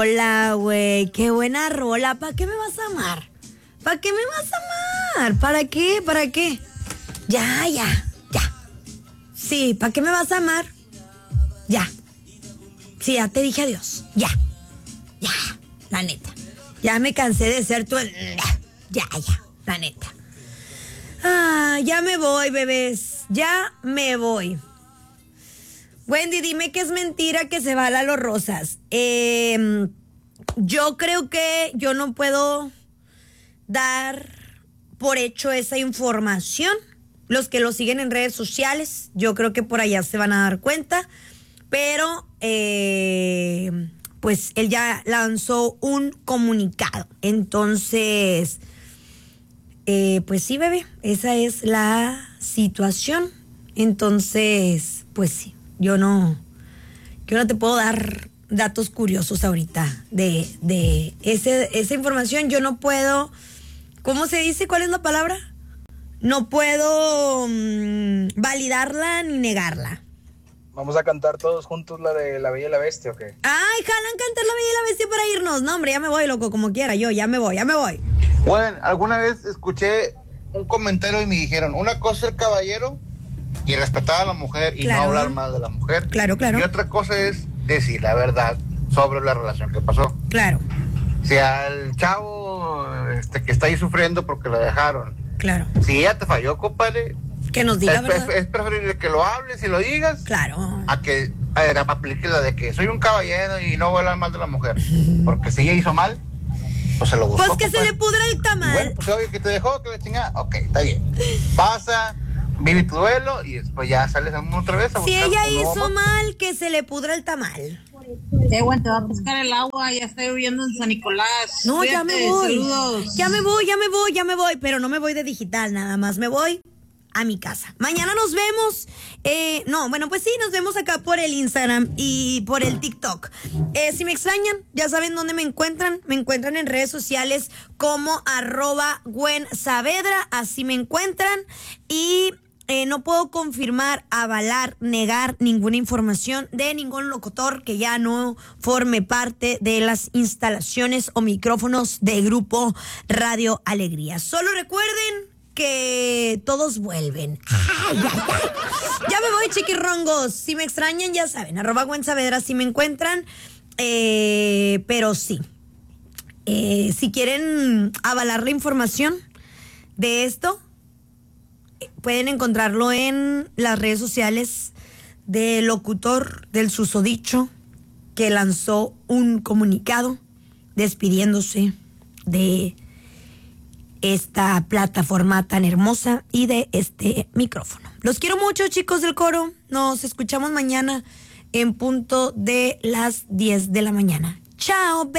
rola, güey. Qué buena rola. ¿Para qué me vas a amar? ¿Para qué me vas a amar? ¿Para qué? ¿Para qué? Ya. Sí, ¿para qué me vas a amar? Ya. Sí, ya te dije adiós. Ya. La neta. Ya me cansé de ser tu... Ya, la neta. Ya me voy, bebés. Ya me voy. Wendy, dime que es mentira que se va a Lalo Rosas. Yo creo que yo no puedo dar por hecho esa información. Los que lo siguen en redes sociales, yo creo que por allá se van a dar cuenta. Pero, pues él ya lanzó un comunicado. Entonces, pues sí, bebé, esa es la situación. Entonces, pues sí. Yo no te puedo dar datos curiosos ahorita de esa información. Yo no puedo, ¿cómo se dice? ¿Cuál es la palabra? No puedo validarla ni negarla. ¿Vamos a cantar todos juntos la de La Bella y la Bestia o qué? Ay, jalan cantar La Bella y la Bestia para irnos. No, hombre, ya me voy, loco, como quiera. Yo ya me voy. Bueno, alguna vez escuché un comentario y me dijeron, una cosa es el caballero y respetar a la mujer y claro. no hablar mal de la mujer. Claro. Y otra cosa es decir la verdad sobre la relación que pasó. Claro. Si al chavo que está ahí sufriendo porque lo dejaron. Claro. Si ella te falló, compadre. Que nos diga verdad. Es preferible que lo hables y lo digas. Claro. A que aplique la de que soy un caballero y no voy a hablar mal de la mujer. Porque si ella hizo mal, pues se lo buscó. Pues que se le pudra el tamal. Bueno, pues obvio que te dejó, que le chingada. Ok, está bien. Pasa, vive tu duelo y después ya sales otra vez a buscar. Si ella hizo mal, que se le pudra el tamal. Bueno, te va a pescar el agua, ya estoy huyendo en San Nicolás. No, Cuídate, ya me voy. Saludos. Ya me voy, pero no me voy de digital, nada más me voy a mi casa. Mañana nos vemos. Pues sí, nos vemos acá por el Instagram y por el TikTok. Si me extrañan, ya saben dónde me encuentran. Me encuentran en redes sociales como @GwenSaavedra, así me encuentran. Y no puedo confirmar, avalar, negar ninguna información de ningún locutor que ya no forme parte de las instalaciones o micrófonos de Grupo Radio Alegría. Solo recuerden que todos vuelven. Ay. Ya me voy, chiquirrongos. Si me extrañan, ya saben, @GwenSaavedra si me encuentran. Pero sí. Si quieren avalar la información de esto, pueden encontrarlo en las redes sociales del locutor del susodicho que lanzó un comunicado despidiéndose de esta plataforma tan hermosa y de este micrófono. Los quiero mucho, chicos del coro. Nos escuchamos mañana en punto de las 10 de la mañana. Chao.